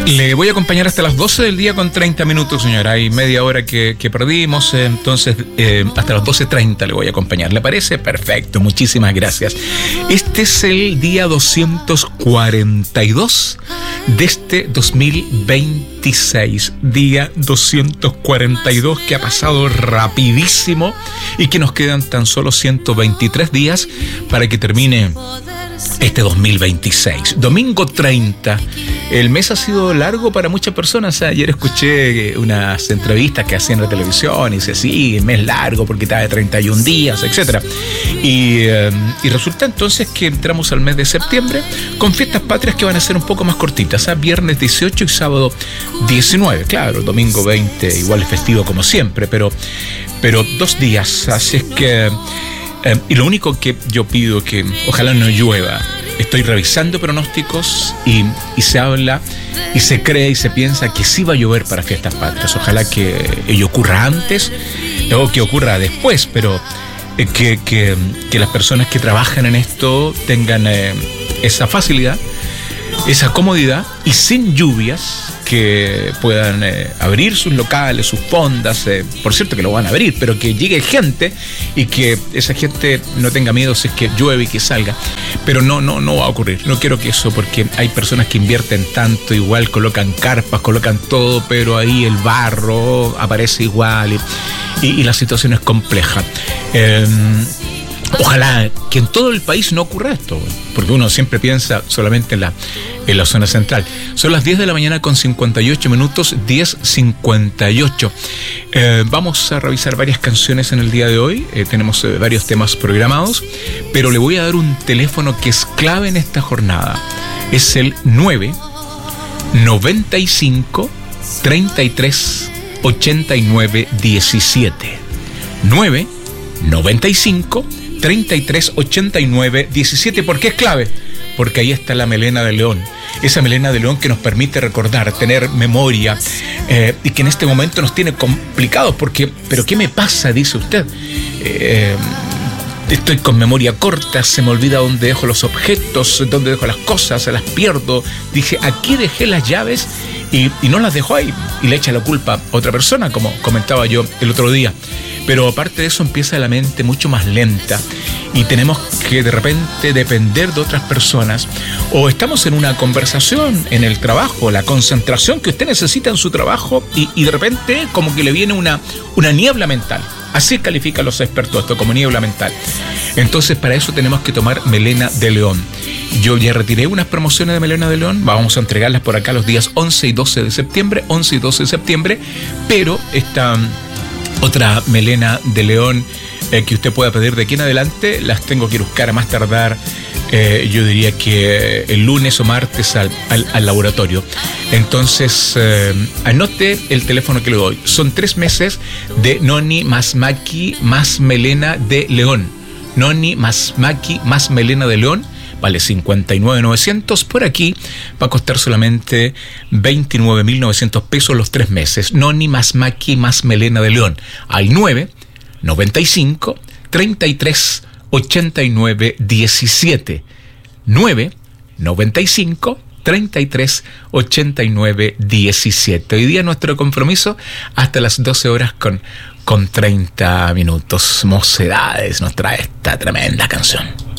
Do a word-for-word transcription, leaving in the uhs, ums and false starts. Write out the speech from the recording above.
Le voy a acompañar hasta las doce del día con treinta minutos, señora. Hay media hora que, que perdimos, eh, entonces eh, hasta las doce treinta le voy a acompañar. ¿Le parece? Perfecto, muchísimas gracias. Este es el día doscientos cuarenta y dos de este dos mil veintiséis. Día doscientos cuarenta y dos que ha pasado rapidísimo y que nos quedan tan solo ciento veintitrés días para que termine este dos mil veintiséis. Domingo treinta. El mes ha sido largo para muchas personas. Ayer escuché unas entrevistas que hacían en la televisión y dice, sí, el mes largo porque está de treinta y un días, etcétera. Y, eh, y resulta entonces que entramos al mes de septiembre con fiestas patrias que van a ser un poco más cortitas, ¿eh? Viernes dieciocho y sábado diecinueve. Claro, domingo veinte igual es festivo como siempre, pero, pero dos días. Así es que... Eh, y lo único que yo pido que ojalá no llueva. Estoy revisando pronósticos y, y se habla y se cree y se piensa que sí va a llover para fiestas patrias. Ojalá que ello ocurra antes o que ocurra después, pero eh, que, que, que las personas que trabajan en esto tengan eh, esa facilidad, esa comodidad y sin lluvias que puedan eh, abrir sus locales, sus fondas, eh, por cierto que lo van a abrir, pero que llegue gente y que esa gente no tenga miedo si es que llueve y que salga, pero no, no, no va a ocurrir. No quiero que eso, porque hay personas que invierten tanto, igual colocan carpas, colocan todo, pero ahí el barro aparece igual y, y, y la situación es compleja. Eh, Ojalá que en todo el país no ocurra esto, porque uno siempre piensa solamente en la, en la zona central. Son las diez de la mañana con cincuenta y ocho minutos, diez cincuenta y ocho. Eh, vamos a revisar varias canciones en el día de hoy. Eh, tenemos eh, varios temas programados, pero le voy a dar un teléfono que es clave en esta jornada. Es el nueve noventa y cinco treinta y tres ochenta y nueve diecisiete. nueve noventa y cinco treinta y tres ochenta y nueve diecisiete. ¿Por qué es clave? Porque ahí está la melena de león. Esa melena de león que nos permite recordar, tener memoria, eh, y que en este momento nos tiene complicados porque, ¿pero qué me pasa? Dice usted. Eh, estoy con memoria corta, se me olvida dónde dejo los objetos, dónde dejo las cosas, se las pierdo. Dije, aquí dejé las llaves y, y no las dejo ahí. Y le echa la culpa a otra persona, como comentaba yo el otro día. Pero aparte de eso empieza la mente mucho más lenta y tenemos que de repente depender de otras personas, o estamos en una conversación en el trabajo, la concentración que usted necesita en su trabajo y, y de repente como que le viene una, una niebla mental. Así califican los expertos esto, como niebla mental. Entonces para eso tenemos que tomar melena de león. Yo ya retiré unas promociones de melena de león, vamos a entregarlas por acá los días once y doce de septiembre, once y doce de septiembre, pero esta... otra melena de león eh, que usted pueda pedir de aquí en adelante, las tengo que ir a buscar a más tardar, eh, yo diría que el lunes o martes al, al, al laboratorio. Entonces, eh, anote el teléfono que le doy. Son tres meses de Noni más Maki más melena de león. Noni más Maki más melena de león. Vale cincuenta y nueve mil novecientos. Por aquí va a costar solamente veintinueve mil novecientos pesos los tres meses. Noni más Maki más melena de león. Al nueve noventa y cinco treinta y tres ochenta y nueve diecisiete. nueve noventa y cinco treinta y tres ochenta y nueve diecisiete. Hoy día nuestro compromiso hasta las doce horas con, con treinta minutos. Mocedades nos trae esta tremenda canción.